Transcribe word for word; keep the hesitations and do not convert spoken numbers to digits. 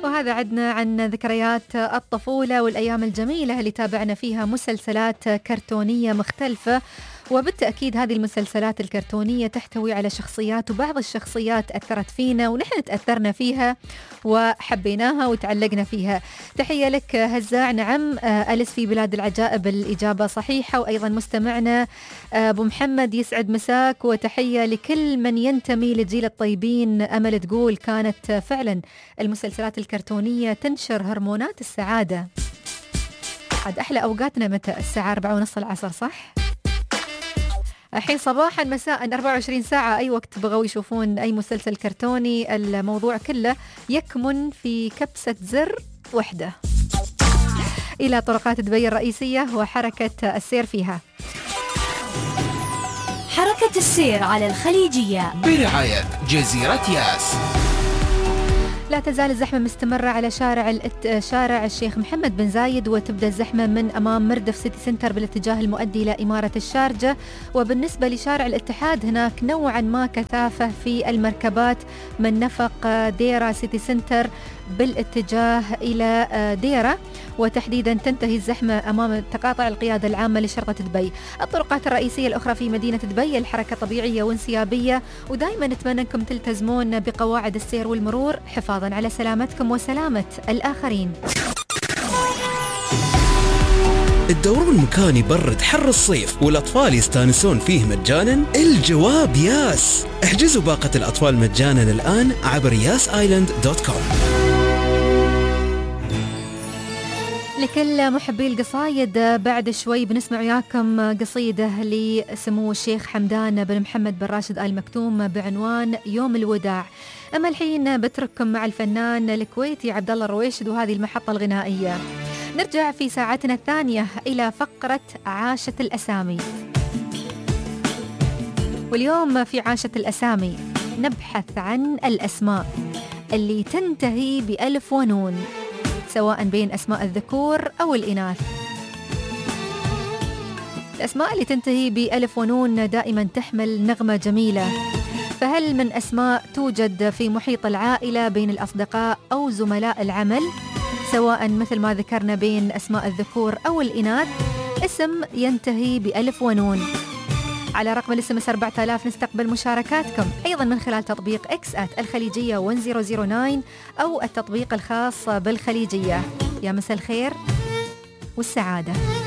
وهذا عدنا عن ذكريات الطفولة والأيام الجميلة اللي تابعنا فيها مسلسلات كرتونية مختلفة. وبالتأكيد هذه المسلسلات الكرتونية تحتوي على شخصيات، وبعض الشخصيات أثرت فينا ونحن تأثرنا فيها وحبيناها وتعلقنا فيها. تحية لك هزاع. نعم أليس في بلاد العجائب الإجابة صحيحة. وأيضا مستمعنا أبو محمد يسعد مساك، وتحية لكل من ينتمي لجيل الطيبين. أمل تقول كانت فعلا المسلسلات الكرتونية تنشر هرمونات السعادة. عاد أحلى أوقاتنا متى؟ الساعة أربعة ونص العصر صح؟ الحين صباحا مساء أربعة وعشرين ساعة. أي وقت بغوا يشوفون أي مسلسل كرتوني الموضوع كله يكمن في كبسة زر وحدة إلى طرقات دبي الرئيسية وحركة السير فيها. حركة السير على الخليجية برعاية جزيرة ياس. لا تزال الزحمة مستمرة على شارع الات... شارع الشيخ محمد بن زايد، وتبدأ الزحمة من أمام مردف سيتي سنتر بالاتجاه المؤدي إلى إمارة الشارجة. وبالنسبة لشارع الاتحاد هناك نوعا ما كثافة في المركبات من نفق ديرة سيتي سنتر بالاتجاه إلى ديرة، وتحديدا تنتهي الزحمة أمام تقاطع القيادة العامة لشرطة دبي. الطرقات الرئيسية الأخرى في مدينة دبي الحركة طبيعية وانسيابية، ودائما نتمنى أنكم تلتزمون بقواعد السير والمرور حفاظا على سلامتكم وسلامة الآخرين. الدورون مكان يبرد حر الصيف والأطفال يستانسون فيه مجانا؟ الجواب ياس. احجزوا باقة الأطفال مجانا الآن عبر ياس آيلاند دوت كوم. لكل محبي القصايد بعد شوي بنسمع وياكم قصيدة لسمو الشيخ حمدان بن محمد بن راشد آل مكتوم بعنوان يوم الوداع. أما الحين بترككم مع الفنان الكويتي عبد الله الرويشد وهذه المحطة الغنائية. نرجع في ساعتنا الثانية إلى فقرة عاشة الأسامي، واليوم في عاشة الأسامي نبحث عن الأسماء اللي تنتهي بألف ونون، سواء بين أسماء الذكور أو الإناث. الأسماء اللي تنتهي بألف ونون دائما تحمل نغمة جميلة، فهل من أسماء توجد في محيط العائلة بين الأصدقاء أو زملاء العمل، سواء مثل ما ذكرنا بين أسماء الذكور أو الإناث اسم ينتهي بألف ونون؟ على رقم الاس ام اس أربعة آلاف نستقبل مشاركاتكم، أيضا من خلال تطبيق إكس آت الخليجية واحد مئة وتسعة أو التطبيق الخاص بالخليجية. يا مساء الخير والسعادة.